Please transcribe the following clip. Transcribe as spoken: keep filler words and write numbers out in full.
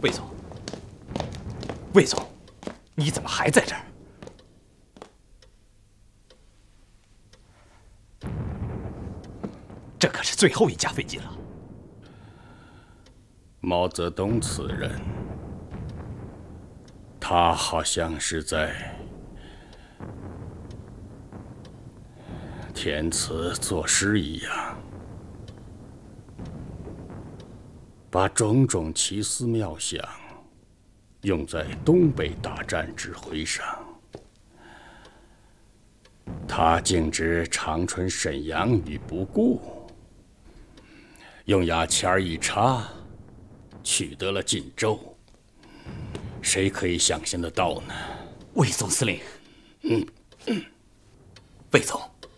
魏总，魏总，你怎么还在这儿？这可是最后一架飞机了。 毛泽东此人，他好像是在填词作诗一样，把种种奇思妙想用在东北大战指挥上。他径直长春、沈阳于不顾，用牙签一插，取得了锦州。谁可以想象得到呢？ 魏总司令，嗯，魏总。